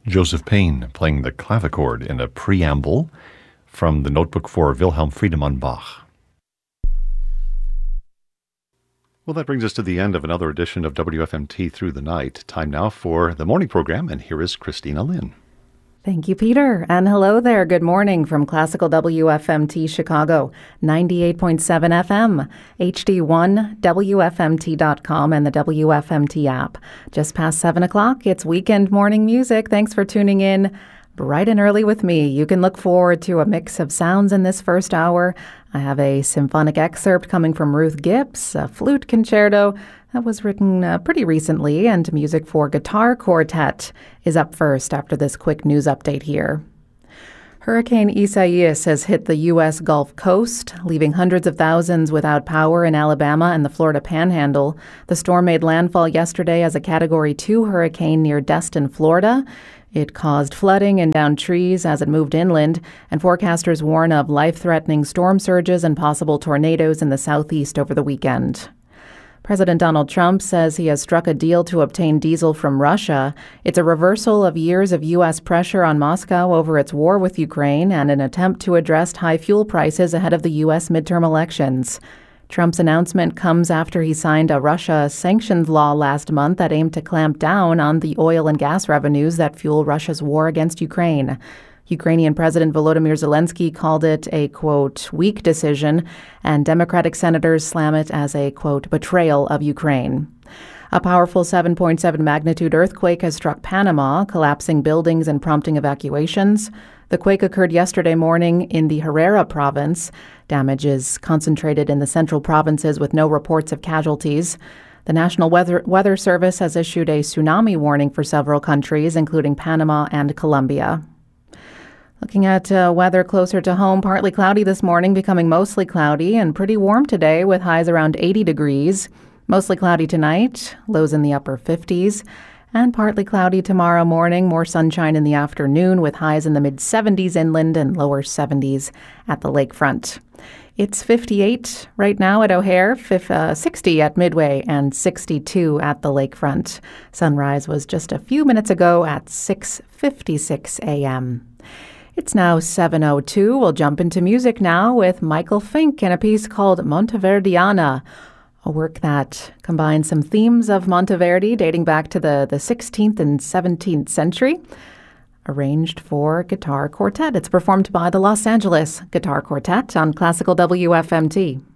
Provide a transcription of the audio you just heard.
Joseph Payne playing the clavichord in a preamble from the notebook for Wilhelm Friedemann Bach. Well, that brings us to the end of another edition of WFMT Through the Night. Time now for the morning program, and here is Christina Lynn. Thank you, Peter. And hello there. Good morning from Classical WFMT Chicago, 98.7 FM, HD1, WFMT.com, and the WFMT app. Just past 7 o'clock, it's weekend morning music. Thanks for tuning in bright and early with me. You can look forward to a mix of sounds in this first hour. I have a symphonic excerpt coming from Ruth Gibbs, a flute concerto that was written pretty recently, and music for guitar quartet is up first after this quick news update here. Hurricane Isaias has hit the U.S. Gulf Coast, leaving hundreds of thousands without power in Alabama and the Florida Panhandle. The storm made landfall yesterday as a Category 2 hurricane near Destin, Florida. It caused flooding and downed trees as it moved inland, and forecasters warn of life-threatening storm surges and possible tornadoes in the southeast over the weekend. President Donald Trump says he has struck a deal to obtain diesel from Russia. It's a reversal of years of U.S. pressure on Moscow over its war with Ukraine and an attempt to address high fuel prices ahead of the U.S. midterm elections. Trump's announcement comes after he signed a Russia sanctions law last month that aimed to clamp down on the oil and gas revenues that fuel Russia's war against Ukraine. Ukrainian President Volodymyr Zelensky called it a, quote, weak decision, and Democratic senators slam it as a, quote, betrayal of Ukraine. A powerful 7.7 magnitude earthquake has struck Panama, collapsing buildings and prompting evacuations. The quake occurred yesterday morning in the Herrera province. Damage is concentrated in the central provinces with no reports of casualties. The National Weather Service has issued a tsunami warning for several countries, including Panama and Colombia. Looking at weather closer to home, partly cloudy this morning, becoming mostly cloudy, and pretty warm today with highs around 80 degrees. Mostly cloudy tonight, lows in the upper 50s, and partly cloudy tomorrow morning, more sunshine in the afternoon with highs in the mid-70s inland and lower 70s at the lakefront. It's 58 right now at O'Hare, 60 at Midway, and 62 at the lakefront. Sunrise was just a few minutes ago at 6:56 a.m. It's now 7:02. We'll jump into music now with Michael Fink and a piece called Monteverdiana, a work that combines some themes of Monteverdi dating back to the 16th and 17th century, arranged for guitar quartet. It's performed by the Los Angeles Guitar Quartet on Classical WFMT.